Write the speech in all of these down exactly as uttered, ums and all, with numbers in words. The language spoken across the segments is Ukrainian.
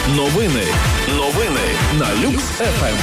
Новини. Новини на Люкс еф ем.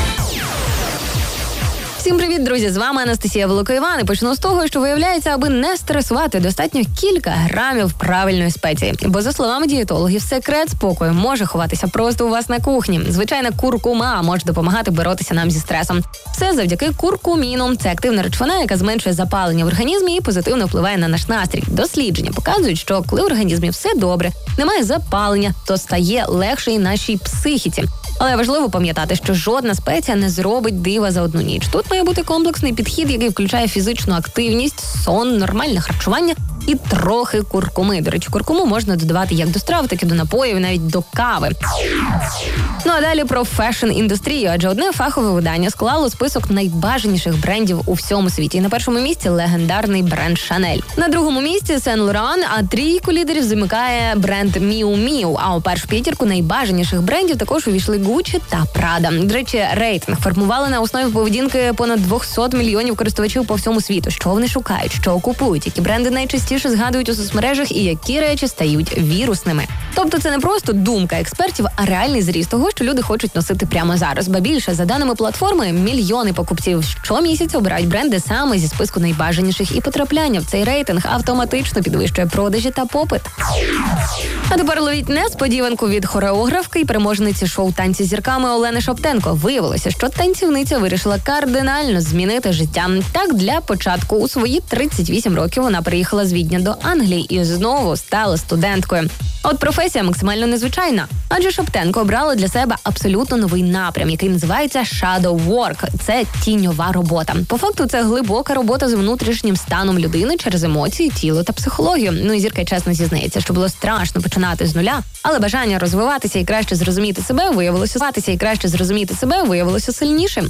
Всім привіт, друзі! З вами Анастасія Великоїван. І почну з того, що виявляється, аби не стресувати, достатньо кілька грамів правильної спеції. Бо, за словами дієтологів, секрет спокою може ховатися просто у вас на кухні. Звичайна куркума може допомагати боротися нам зі стресом. Все завдяки куркуміну. Це активна речовина, яка зменшує запалення в організмі і позитивно впливає на наш настрій. Дослідження показують, що коли в організмі все добре, немає запалення, то стає легше і нашій психіці. Але важливо пам'ятати, що жодна спеція не зробить дива за одну ніч. Тут має бути комплексний підхід, який включає фізичну активність, сон, нормальне харчування і трохи куркуми. До речі, куркуму можна додавати як до страв, так і до напоїв, навіть до кави. Ну а далі про фешн-індустрію, адже одне фахове видання склало список найбажаніших брендів у всьому світі. І на першому місці легендарний бренд Chanel. На другому місці Сен Лоран, а трійку лідерів замикає бренд Miu Miu. А у першу п'ятірку найбажаніших брендів також увійшли Gucci та Prada. До речі, рейтинг формували на основі поведінки понад двісті мільйонів користувачів по всьому світу. Що вони шукають, що купують, які бренди найчастіше згадують у соцмережах і які речі стають вірусними. Тобто це не просто думка експертів, а реальний зріст того, що люди хочуть носити прямо зараз. Ба більше, за даними платформи, мільйони покупців щомісяця обирають бренди саме зі списку найбажаніших, і потрапляння в цей рейтинг автоматично підвищує продажі та попит. А тепер ловіть несподіванку від хореографки і переможниці шоу «Танці з зірками» Олени Шоптенко. Виявилося, що танцівниця вирішила кардинально змінити життя. Так, для початку у свої тридцять вісім років вона приїхала з Відня до Англії і знову стала студенткою. От професія максимально незвичайна, адже Шоптенко обрала для себе абсолютно новий напрям, який називається shadow work. Це тіньова робота. По факту це глибока робота з внутрішнім станом людини через емоції, тіло та психологію. Ну і зірка чесно зізнається, що було страшно починати з нуля, але бажання розвиватися і краще зрозуміти себе виявилося і краще зрозуміти себе виявилося сильнішим.